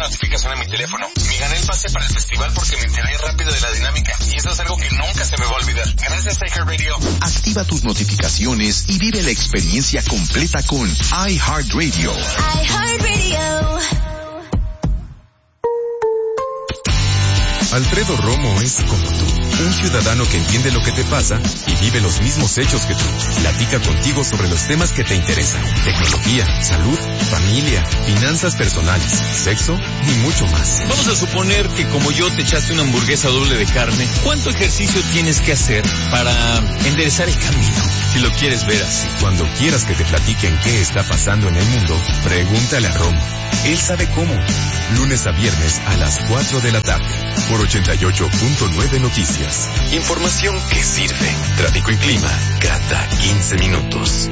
notificación a mi teléfono. Me gané el pase para el festival porque me enteré rápido de la dinámica. Y eso es algo que nunca se me va a olvidar. Gracias, iHeartRadio. Activa tus notificaciones y vive la experiencia completa con iHeartRadio. iHeartRadio. Alfredo Romo es como tú, un ciudadano que entiende lo que te pasa y vive los mismos hechos que tú. Platica contigo sobre los temas que te interesan: tecnología, salud, familia, finanzas personales, sexo y mucho más. Vamos a suponer que como yo te echaste una hamburguesa doble de carne. ¿Cuánto ejercicio tienes que hacer para enderezar el camino? Si lo quieres ver así. Cuando quieras que te platiquen qué está pasando en el mundo, pregúntale a Romo. Él sabe cómo. Lunes a viernes a las 4 de la tarde. Por 88.9 Noticias. Información que sirve. Tráfico y clima cada 15 minutos.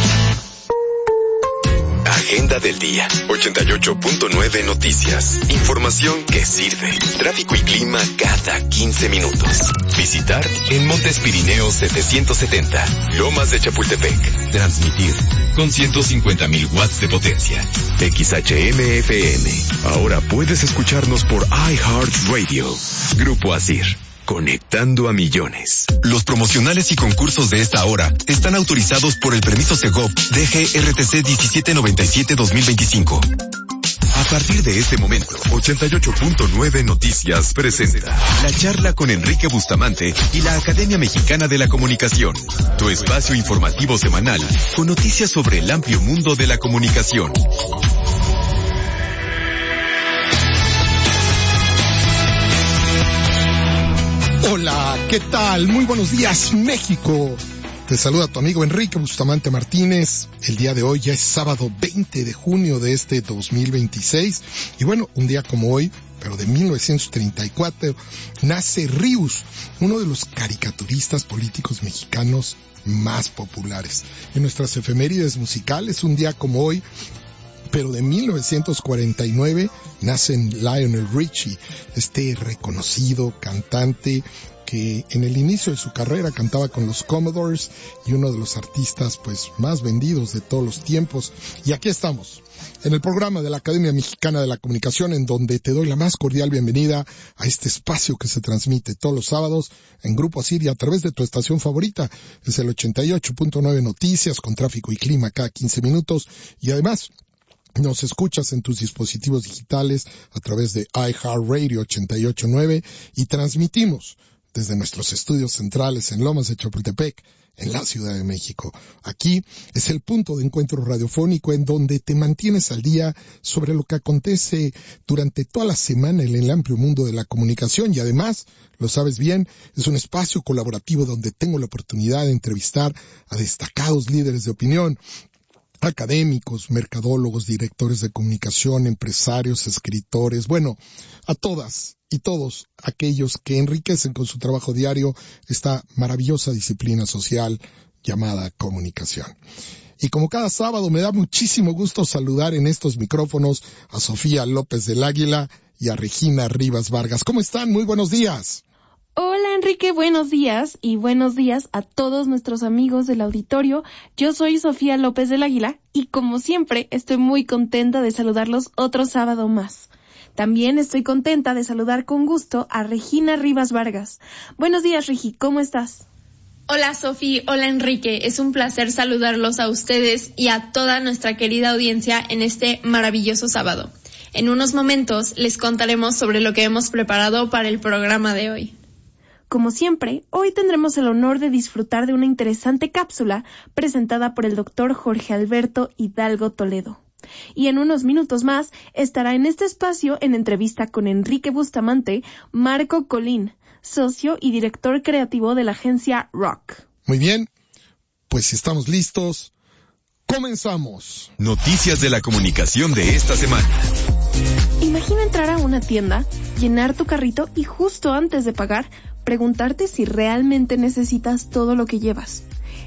Agenda del día. 88.9 Noticias. Información que sirve. Tráfico y clima cada 15 minutos. Visitar en Montes Pirineos 770. Lomas de Chapultepec. Transmitir con 150,000 watts de potencia. XHMFM. Ahora puedes escucharnos por iHeartRadio. Grupo Asir. Conectando a millones. Los promocionales y concursos de esta hora están autorizados por el permiso Segov DGRTC 1797-2025. A partir de este momento, 88.9 Noticias presenta la charla con Enrique Bustamante y la Academia Mexicana de la Comunicación. Tu espacio informativo semanal con noticias sobre el amplio mundo de la comunicación. Hola, ¿qué tal? Muy buenos días, México. Te saluda tu amigo Enrique Bustamante Martínez. El día de hoy ya es sábado 20 de junio de este 2026. Y bueno, un día como hoy, pero de 1934, nace Ríos, uno de los caricaturistas políticos mexicanos más populares. En nuestras efemérides musicales, un día como hoy, pero de 1949, nacen Lionel Richie, este reconocido cantante que en el inicio de su carrera cantaba con los Commodores y uno de los artistas pues más vendidos de todos los tiempos. Y aquí estamos, en el programa de la Academia Mexicana de la Comunicación, en donde te doy la más cordial bienvenida a este espacio que se transmite todos los sábados en Grupo Asir a través de tu estación favorita. Es el 88.9 Noticias, con tráfico y clima cada 15 minutos. Y además, nos escuchas en tus dispositivos digitales a través de iHeartRadio 88.9 y transmitimos desde nuestros estudios centrales en Lomas de Chapultepec, en la Ciudad de México. Aquí es el punto de encuentro radiofónico en donde te mantienes al día sobre lo que acontece durante toda la semana en el amplio mundo de la comunicación y además, lo sabes bien, es un espacio colaborativo donde tengo la oportunidad de entrevistar a destacados líderes de opinión, académicos, mercadólogos, directores de comunicación, empresarios, escritores, bueno, a todas y todos aquellos que enriquecen con su trabajo diario esta maravillosa disciplina social llamada comunicación. Y como cada sábado me da muchísimo gusto saludar en estos micrófonos a Sofía López del Águila y a Regina Rivas Vargas. ¿Cómo están? Muy buenos días. Hola Enrique, buenos días y buenos días a todos nuestros amigos del auditorio. Yo soy Sofía López del Águila y como siempre estoy muy contenta de saludarlos otro sábado más. También estoy contenta de saludar con gusto a Regina Rivas Vargas. Buenos días Regi, ¿cómo estás? Hola Sofía, hola Enrique, es un placer saludarlos a ustedes y a toda nuestra querida audiencia en este maravilloso sábado. En unos momentos les contaremos sobre lo que hemos preparado para el programa de hoy. Como siempre, hoy tendremos el honor de disfrutar de una interesante cápsula presentada por el doctor Jorge Alberto Hidalgo Toledo. Y en unos minutos más estará en este espacio en entrevista con Enrique Bustamante, Marco Colín, socio y director creativo de la agencia Rock. Muy bien, pues si estamos listos, comenzamos. Noticias de la comunicación de esta semana. Imagina entrar a una tienda, llenar tu carrito y justo antes de pagar, preguntarte si realmente necesitas todo lo que llevas.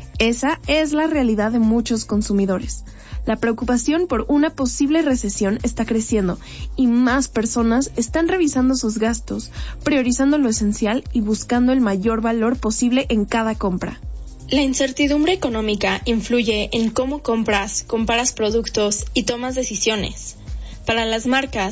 Esa es la realidad de muchos consumidores. La preocupación por una posible recesión está creciendo y más personas están revisando sus gastos, priorizando lo esencial y buscando el mayor valor posible en cada compra. La incertidumbre económica influye en cómo compras, comparas productos y tomas decisiones. Para las marcas,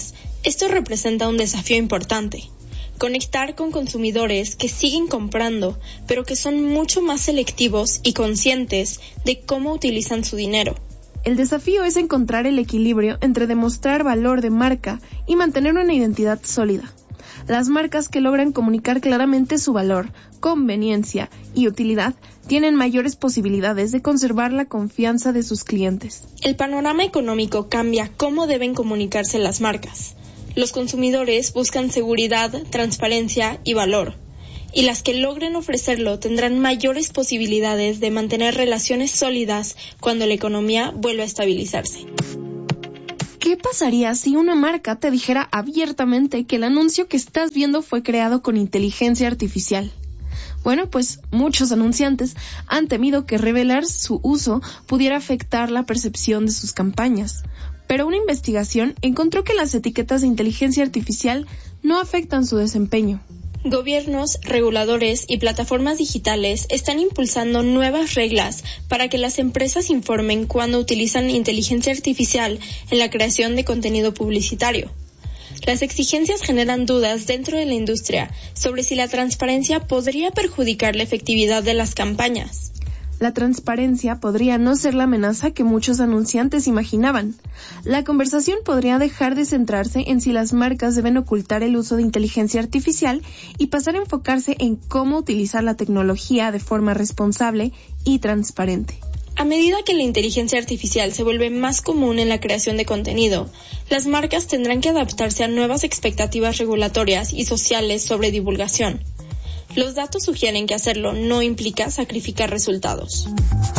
Esto representa un desafío importante. Conectar con consumidores que siguen comprando, pero que son mucho más selectivos y conscientes de cómo utilizan su dinero. El desafío es encontrar el equilibrio entre demostrar valor de marca y mantener una identidad sólida. Las marcas que logran comunicar claramente su valor, conveniencia y utilidad tienen mayores posibilidades de conservar la confianza de sus clientes. El panorama económico cambia cómo deben comunicarse las marcas. Los consumidores buscan seguridad, transparencia y valor, y las que logren ofrecerlo tendrán mayores posibilidades de mantener relaciones sólidas cuando la economía vuelva a estabilizarse. ¿Qué pasaría si una marca te dijera abiertamente que el anuncio que estás viendo fue creado con inteligencia artificial? Bueno, pues muchos anunciantes han temido que revelar su uso pudiera afectar la percepción de sus campañas. Pero una investigación encontró que las etiquetas de inteligencia artificial no afectan su desempeño. Gobiernos, reguladores y plataformas digitales están impulsando nuevas reglas para que las empresas informen cuando utilizan inteligencia artificial en la creación de contenido publicitario. Las exigencias generan dudas dentro de la industria sobre si la transparencia podría perjudicar la efectividad de las campañas. La transparencia podría no ser la amenaza que muchos anunciantes imaginaban. La conversación podría dejar de centrarse en si las marcas deben ocultar el uso de inteligencia artificial y pasar a enfocarse en cómo utilizar la tecnología de forma responsable y transparente. A medida que la inteligencia artificial se vuelve más común en la creación de contenido, las marcas tendrán que adaptarse a nuevas expectativas regulatorias y sociales sobre divulgación. Los datos sugieren que hacerlo no implica sacrificar resultados.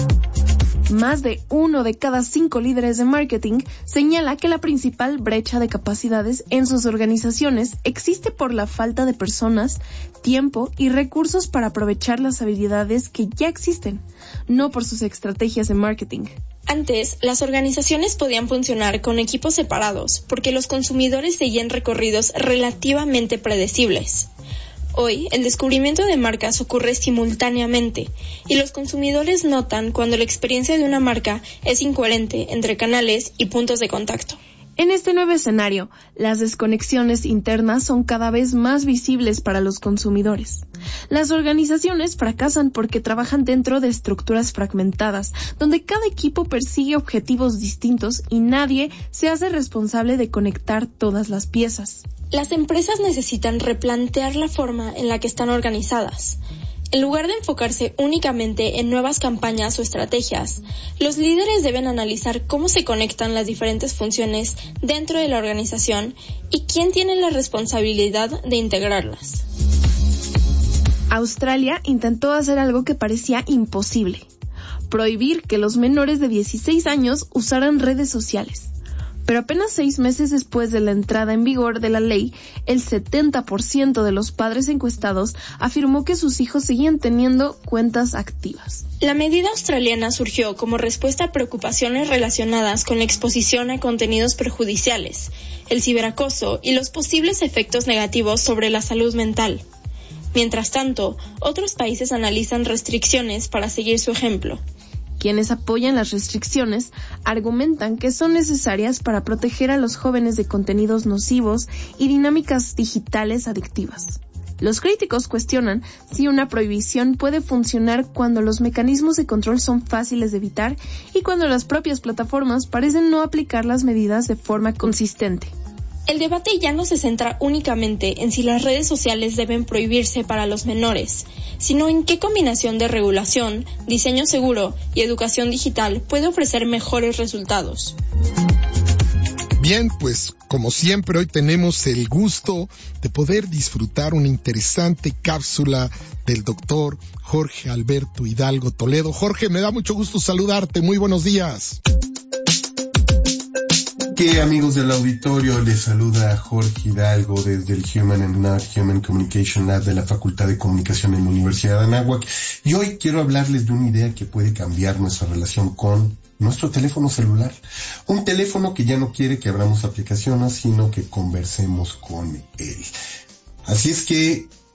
Más de 1 de cada 5 líderes de marketing señala que la principal brecha de capacidades en sus organizaciones existe por la falta de personas, tiempo y recursos para aprovechar las habilidades que ya existen, no por sus estrategias de marketing. Antes, las organizaciones podían funcionar con equipos separados porque los consumidores seguían recorridos relativamente predecibles. Hoy, el descubrimiento de marcas ocurre simultáneamente y los consumidores notan cuando la experiencia de una marca es incoherente entre canales y puntos de contacto. En este nuevo escenario, las desconexiones internas son cada vez más visibles para los consumidores. Las organizaciones fracasan porque trabajan dentro de estructuras fragmentadas, donde cada equipo persigue objetivos distintos y nadie se hace responsable de conectar todas las piezas. Las empresas necesitan replantear la forma en la que están organizadas. En lugar de enfocarse únicamente en nuevas campañas o estrategias, los líderes deben analizar cómo se conectan las diferentes funciones dentro de la organización y quién tiene la responsabilidad de integrarlas. Australia intentó hacer algo que parecía imposible: prohibir que los menores de 16 años usaran redes sociales. Pero apenas 6 meses después de la entrada en vigor de la ley, el 70% de los padres encuestados afirmó que sus hijos seguían teniendo cuentas activas. La medida australiana surgió como respuesta a preocupaciones relacionadas con la exposición a contenidos perjudiciales, el ciberacoso y los posibles efectos negativos sobre la salud mental. Mientras tanto, otros países analizan restricciones para seguir su ejemplo. Quienes apoyan las restricciones argumentan que son necesarias para proteger a los jóvenes de contenidos nocivos y dinámicas digitales adictivas. Los críticos cuestionan si una prohibición puede funcionar cuando los mecanismos de control son fáciles de evitar y cuando las propias plataformas parecen no aplicar las medidas de forma consistente. El debate ya no se centra únicamente en si las redes sociales deben prohibirse para los menores, sino en qué combinación de regulación, diseño seguro y educación digital puede ofrecer mejores resultados. Bien, pues como siempre hoy tenemos el gusto de poder disfrutar una interesante cápsula del doctor Jorge Alberto Hidalgo Toledo. Jorge, me da mucho gusto saludarte. Muy buenos días. ¿Qué amigos del auditorio? Les saluda Jorge Hidalgo desde el Human and Not Human Communication Lab de la Facultad de Comunicación en la Universidad de Anáhuac. Y hoy quiero hablarles de una idea que puede cambiar nuestra relación con nuestro teléfono celular. Un teléfono que ya no quiere que abramos aplicaciones, sino que conversemos con él. Así es que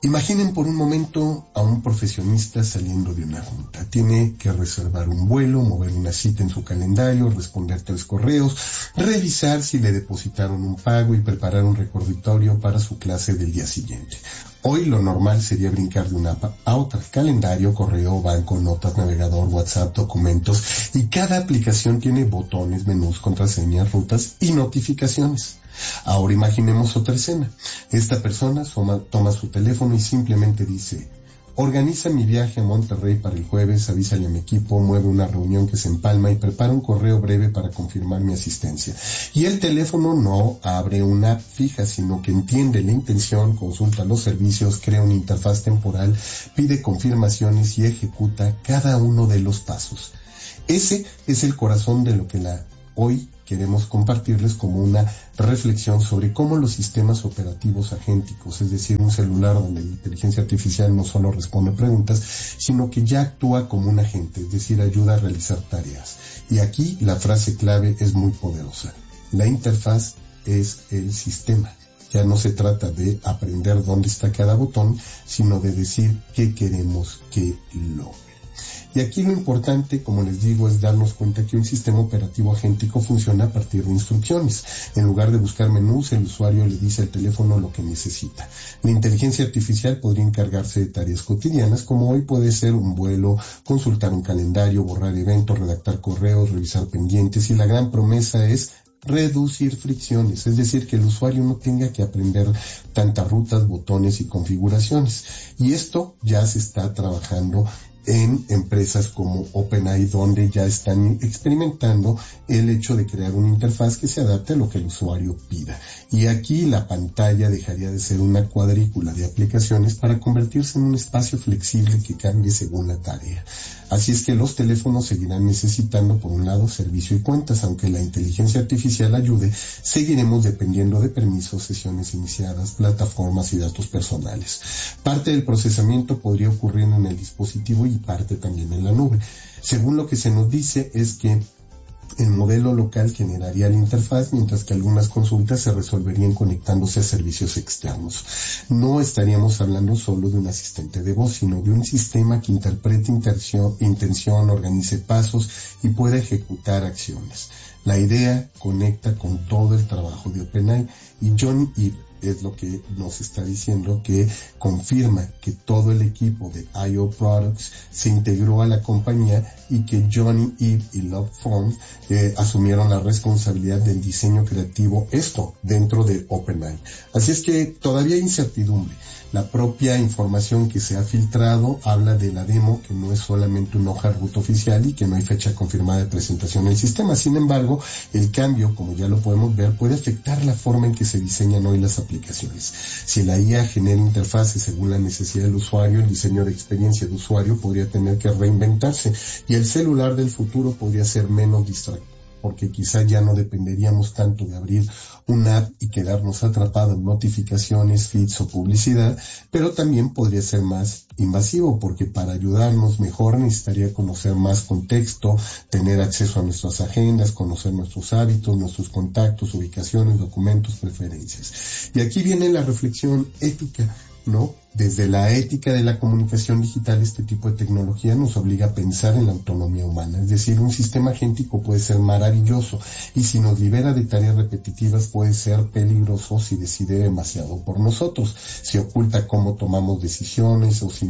Imaginen por un momento a un profesionista saliendo de una junta. Tiene que reservar un vuelo, mover una cita en su calendario, responder 3 correos, revisar si le depositaron un pago y preparar un recordatorio para su clase del día siguiente. Hoy lo normal sería brincar de una app a otra: calendario, correo, banco, notas, navegador, WhatsApp, documentos, y cada aplicación tiene botones, menús, contraseñas, rutas y notificaciones. Ahora imaginemos otra escena. Esta persona toma su teléfono y simplemente dice: organiza mi viaje a Monterrey para el jueves, avísale a mi equipo, mueve una reunión que se empalma y prepara un correo breve para confirmar mi asistencia. Y el teléfono no abre una app fija, sino que entiende la intención, consulta los servicios, crea una interfaz temporal, pide confirmaciones y ejecuta cada uno de los pasos. Ese es el corazón de lo que hoy queremos compartirles como una reflexión sobre cómo los sistemas operativos agénticos, es decir, un celular donde la inteligencia artificial no solo responde preguntas, sino que ya actúa como un agente, es decir, ayuda a realizar tareas. Y aquí la frase clave es muy poderosa: la interfaz es el sistema. Ya no se trata de aprender dónde está cada botón, sino de decir qué queremos que logre. Y aquí lo importante, como les digo, es darnos cuenta que un sistema operativo agéntico funciona a partir de instrucciones. En lugar de buscar menús, el usuario le dice al teléfono lo que necesita. La inteligencia artificial podría encargarse de tareas cotidianas, como hoy puede ser un vuelo, consultar un calendario, borrar eventos, redactar correos, revisar pendientes, y la gran promesa es reducir fricciones, es decir, que el usuario no tenga que aprender tantas rutas, botones y configuraciones. Y esto ya se está trabajando en empresas como OpenAI, donde ya están experimentando el hecho de crear una interfaz que se adapte a lo que el usuario pida. Y aquí la pantalla dejaría de ser una cuadrícula de aplicaciones para convertirse en un espacio flexible que cambie según la tarea. Así es que los teléfonos seguirán necesitando, por un lado, servicio y cuentas. Aunque la inteligencia artificial ayude, seguiremos dependiendo de permisos, sesiones iniciadas, plataformas y datos personales. Parte del procesamiento podría ocurrir en el dispositivo y parte también en la nube. Según lo que se nos dice, es que el modelo local generaría la interfaz, mientras que algunas consultas se resolverían conectándose a servicios externos. No estaríamos hablando solo de un asistente de voz, sino de un sistema que interprete intención, organice pasos y pueda ejecutar acciones. La idea conecta con todo el trabajo de OpenAI, y Johnny Ive es lo que nos está diciendo, que confirma que todo el equipo de IO Products se integró a la compañía y que Johnny Ive y Love Font asumieron la responsabilidad del diseño creativo, esto dentro de OpenAI. Así es que todavía hay incertidumbre. La propia información que se ha filtrado habla de la demo, que no es solamente una hoja de ruta oficial y que no hay fecha confirmada de presentación del sistema. Sin embargo, el cambio, como ya lo podemos ver, puede afectar la forma en que se diseñan hoy las aplicaciones. Si la IA genera interfaces según la necesidad del usuario, el diseño de experiencia de usuario podría tener que reinventarse, y el celular del futuro podría ser menos distractivo, porque quizá ya no dependeríamos tanto de abrir una app y quedarnos atrapados en notificaciones, feeds o publicidad, pero también podría ser más invasivo, porque para ayudarnos mejor necesitaría conocer más contexto, tener acceso a nuestras agendas, conocer nuestros hábitos, nuestros contactos, ubicaciones, documentos, preferencias. Y aquí viene la reflexión ética, ¿no? Desde la ética de la comunicación digital, este tipo de tecnología nos obliga a pensar en la autonomía humana. Es decir, un sistema agéntico puede ser maravilloso, y si nos libera de tareas repetitivas puede ser peligroso si decide demasiado por nosotros, si oculta cómo tomamos decisiones, o si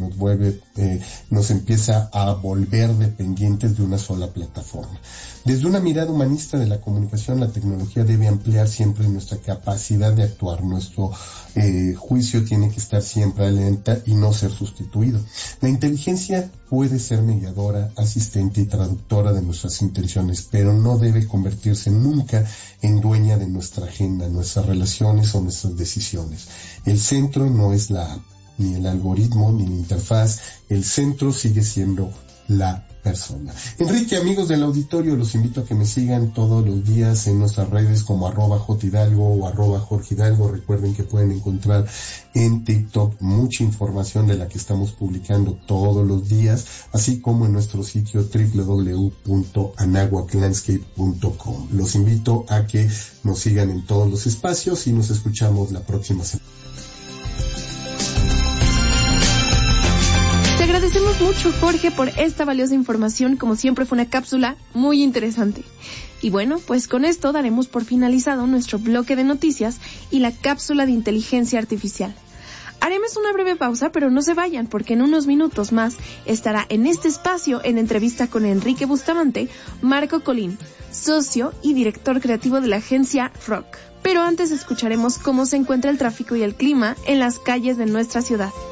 nos empieza a volver dependientes de una sola plataforma. Desde una mirada humanista de la comunicación, la tecnología debe ampliar siempre nuestra capacidad de actuar. Nuestro juicio tiene que estar siempre alerta y no ser sustituido. La inteligencia puede ser mediadora, asistente y traductora de nuestras intenciones, pero no debe convertirse nunca en dueña de nuestra agenda, nuestras relaciones o nuestras decisiones. El centro no es la app, ni el algoritmo, ni la interfaz. El centro sigue siendo la persona. Enrique, amigos del auditorio, los invito a que me sigan todos los días en nuestras redes como @JHidalgo o @JorgeHidalgo. Recuerden que pueden encontrar en TikTok mucha información de la que estamos publicando todos los días, así como en nuestro sitio www.anahuaclandscape.com. Los invito a que nos sigan en todos los espacios y nos escuchamos la próxima semana. agradecemos mucho, Jorge, por esta valiosa información. Como siempre, fue una cápsula muy interesante. Y bueno, pues con esto daremos por finalizado nuestro bloque de noticias y la cápsula de inteligencia artificial. Haremos una breve pausa, pero no se vayan, porque en unos minutos más estará en este espacio, en entrevista con Enrique Bustamante, Marco Colín, socio y director creativo de la agencia Rock. Pero antes escucharemos cómo se encuentra el tráfico y el clima en las calles de nuestra ciudad.